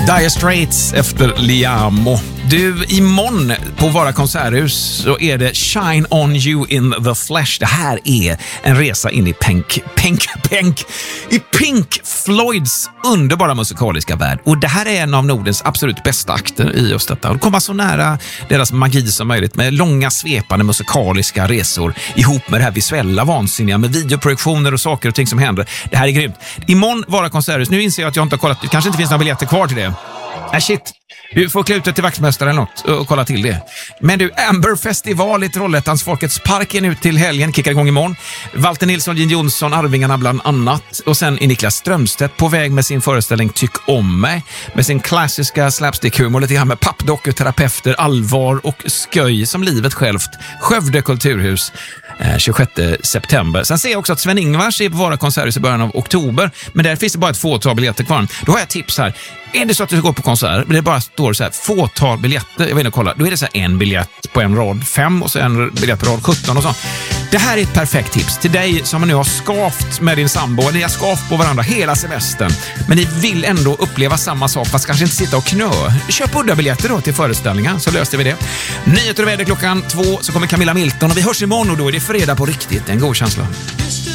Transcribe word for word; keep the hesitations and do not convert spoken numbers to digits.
Dire Straits efter Liamo. Du, imorgon på Vara konserthus så är det Shine on you in the flesh. Det här är en resa in i Pink, Pink, Pink, i Pink Floyds underbara musikaliska värld. Och det här är en av Nordens absolut bästa akter i just detta. Och komma så nära deras magi som möjligt med långa svepande musikaliska resor ihop med det här visuella vansinniga med videoprojektioner och saker och ting som händer. Det här är grymt. Imorgon Vara konserthus. Nu inser jag att jag inte har kollat. Det kanske inte finns några biljetter kvar till det. Äh, shit. Du får klä ut till vaktmästare eller något och kolla till det. Men du, Amber Festival i Trollhättans Folkets park är nu till helgen, kickar igång imorgon. Walter Nilsson, Gin Jonsson, Arvingarna bland annat. Och sen är Niklas Strömstedt på väg med sin föreställning Tyck om mig. Med sin klassiska slapstick-humor, lite grann med pappdockor, terapeuter, allvar och sköj som livet självt. Skövde kulturhus. tjugosjätte september. Sen ser jag också att Sven-Ingvars är på Vara konserthus i början av oktober, men där finns det bara ett fåtal biljetter kvar. Då har jag tips här. Är det så att du ska gå på konsert, men det bara står så här fåtal biljetter, jag vill inte kolla, då är det så här en biljett på en rad fem och så en biljett på rad sjutton och så. Det här är ett perfekt tips till dig som nu har skavt med din sambo, eller ni har skavt på varandra hela semestern, men ni vill ändå uppleva samma sak fast kanske inte sitta och knö. Köp udda biljetter då till föreställningar så löser vi det. Nyheter och väder klockan två, så kommer Camilla Milton och vi hörs imorgon och då är det fredag på riktigt. En god känsla.